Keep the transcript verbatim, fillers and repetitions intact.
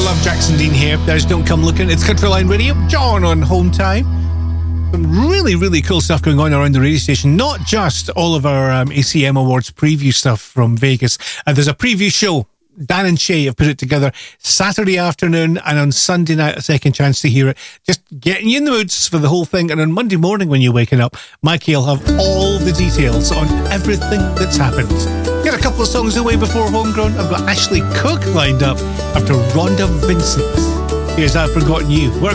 love Jackson Dean here. There's Don't Come Looking. It's Country Line Radio. John on Home Time. Some really, really cool stuff going on around the radio station. Not just all of our um, A C M Awards preview stuff from Vegas. And there's a preview show. Dan and Shay have put it together Saturday afternoon, and on Sunday night a second chance to hear it. Just getting you in the moods for the whole thing. And on Monday morning when you're waking up, Mikey will have all the details on everything that's happened. Get a couple of songs away before Homegrown. I've got Ashley Cook lined up after Rhonda Vincent. Here's I've Forgotten You. We're